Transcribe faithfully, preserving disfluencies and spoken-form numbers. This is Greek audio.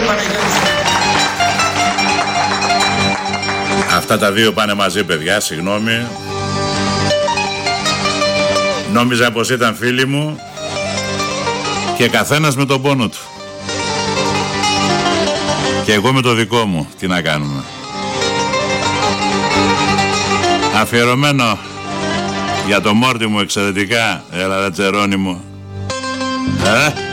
Αυτά τα δύο πάνε μαζί, παιδιά, συγγνώμη. Νόμιζα πως ήταν φίλοι μου και καθένας με τον πόνο του. Και εγώ με το δικό μου. Τι να κάνουμε. Αφιερωμένο για το Μόρτι μου εξαιρετικά. Έλα ρε Τζερόνιμο. Ε?